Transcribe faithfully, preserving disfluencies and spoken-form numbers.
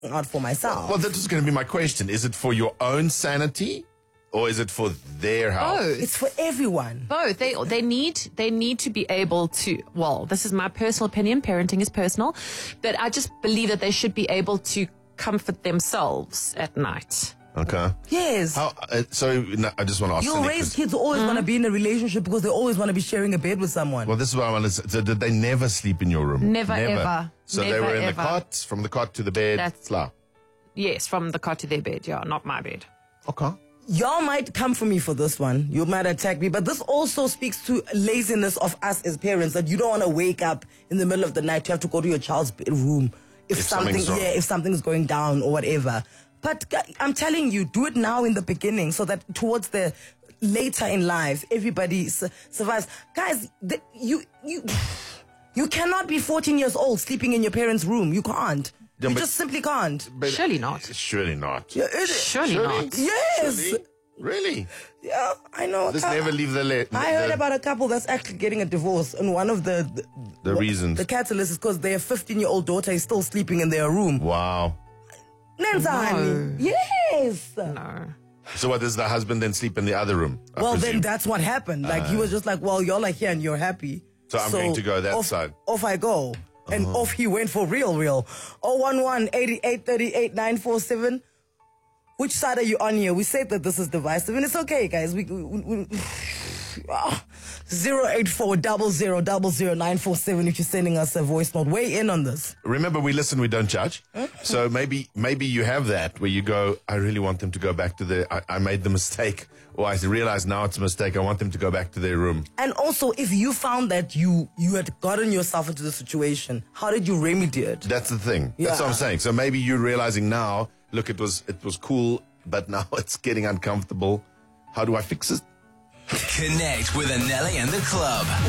out for myself. Well, that was going to be my question. Is it for your own sanity or is it for their health? Both. It's for everyone. Both. They they need they need to be able to, well, this is my personal opinion, parenting is personal, but I just believe that they should be able to comfort themselves at night. Okay. Yes. How, uh, so no, I just want to ask. You'll Cindy, raise 'cause- kids who always Mm. want to be in a relationship because they always want to be sharing a bed with someone. Well, this is what I want to say. So did they never sleep in your room? Never, ever. So they Never, were in ever. the cot, from the cot to the bed. That's- Blah. Yes, from the cot to their bed, yeah, not my bed. Okay. Y'all might come for me for this one. You might attack me, but this also speaks to laziness of us as parents, that you don't want to wake up in the middle of the night. You have to go to your child's bedroom if, If something, something's wrong. yeah, if something's going down or whatever. But gu- I'm telling you, do it now in the beginning so that towards the later in life, everybody su- survives. Guys, the, you you you cannot be fourteen years old sleeping in your parents' room. You can't. Yeah, you but- just simply can't. But- Surely not. Surely not. Yeah, it- Surely, Surely? not. Yes. Surely? Really? Yeah, I know. Just I- never leave the... Le- I heard the, about a couple that's actually getting a divorce, and one of the the, The reasons. the catalyst is because their fifteen-year-old daughter is still sleeping in their room. Wow. Nenzani. Yes. No. So what, does the husband then sleep in the other room? I Well, presume? then that's what happened. Like he was just like, "Well, you're like here and you're happy, So I'm going to go that off, side." Off I go, and off he went for real, real. Oh one one eighty-eight thirty-eight nine four seven. Which side are you on here? We said that this is divisive, and it's okay, guys. We, we, we zero eight four double zero double zero nine four seven. If you're sending us a voice note, weigh in on this. Remember, we listen, we don't judge. So maybe maybe you have that where you go, I really want them to go back to their, I, I made the mistake, or I realize now it's a mistake, I want them to go back to their room. And also, if you found that you you had gotten yourself into the situation, how did you remedy it? That's the thing. That's what I'm Yeah. saying. So maybe you're realizing now, look, it was it was cool, but now it's getting uncomfortable. How do I fix it? Connect with Anelli and the club.